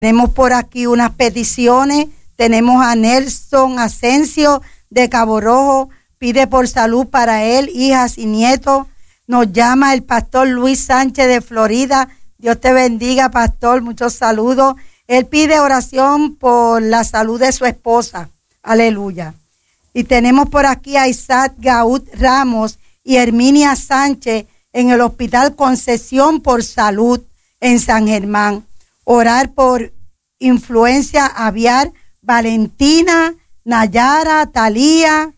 Tenemos por aquí unas peticiones. Tenemos a Nelson Asensio de Cabo Rojo, pide por salud para él, hijas y nietos. Nos llama el pastor Luis Sánchez de Florida. Dios te bendiga, pastor, muchos saludos. Él pide oración por la salud de su esposa. Aleluya. Y tenemos por aquí a Isaac Gaud Ramos y Herminia Sánchez en el Hospital Concesión por Salud en San Germán. Orar por influencia aviar, Valentina, Nayara, Talía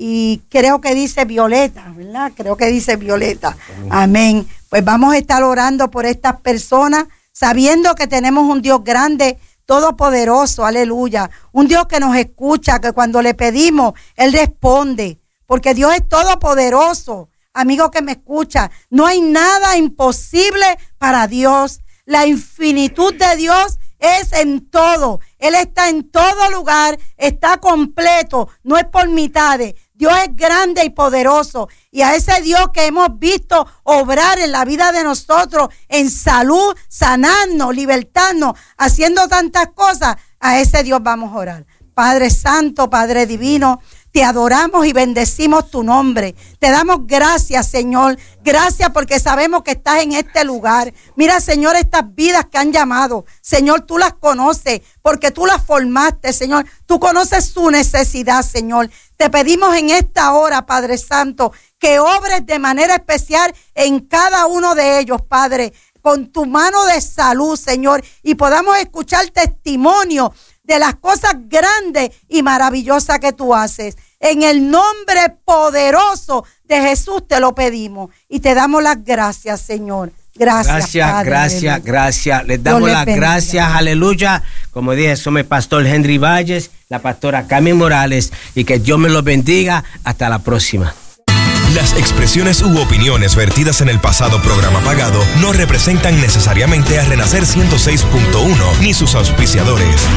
y creo que dice Violeta, ¿verdad? Creo que dice Violeta. Amén. Pues vamos a estar orando por estas personas, sabiendo que tenemos un Dios grande, todopoderoso, aleluya. Un Dios que nos escucha, que cuando le pedimos, Él responde, porque Dios es todopoderoso. Amigo que me escucha, no hay nada imposible para Dios. La infinitud de Dios es en todo. Él está en todo lugar, está completo, no es por mitades. Dios es grande y poderoso. Y a ese Dios que hemos visto obrar en la vida de nosotros, en salud, sanarnos, libertarnos, haciendo tantas cosas, a ese Dios vamos a orar. Padre Santo, Padre Divino, te adoramos y bendecimos tu nombre. Te damos gracias, Señor. Gracias porque sabemos que estás en este lugar. Mira, Señor, estas vidas que han llamado. Señor, tú las conoces porque tú las formaste, Señor. Tú conoces su necesidad, Señor. Te pedimos en esta hora, Padre Santo, que obres de manera especial en cada uno de ellos, Padre, con tu mano de salud, Señor, y podamos escuchar testimonio de las cosas grandes y maravillosas que tú haces. En el nombre poderoso de Jesús te lo pedimos y te damos las gracias, Señor. Gracias, Padre, gracias. Les damos las gracias, aleluya. Como dije, somos el pastor Henry Valles, la pastora Carmen Morales, y que Dios me los bendiga. Hasta la próxima. Las expresiones u opiniones vertidas en el pasado programa pagado no representan necesariamente a Renacer 106.1 ni sus auspiciadores.